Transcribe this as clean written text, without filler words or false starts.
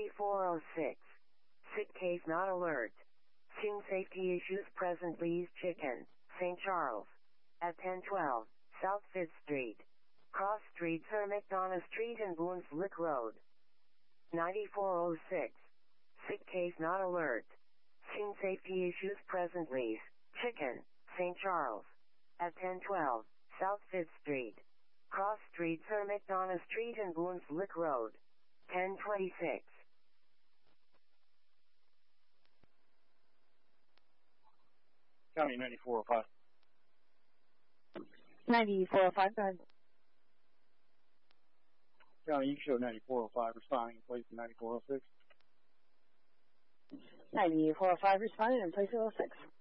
9406. Sick case not alert. Seeing safety issues present. Lee's Chicken, St. Charles. At 1012 South 5th Street. Cross Street, Sir McDonough Street and Boone's Lick Road. 9406. Sick case not alert. Seeing safety issues present. Lee's Chicken, St. Charles. At 1012 South 5th Street. Cross Street, Sir McDonough Street and Boone's Lick Road. 1026. County 9405. 9405, go ahead. County, you show 9405 responding in place of 9406. 9405 responding in place of 06.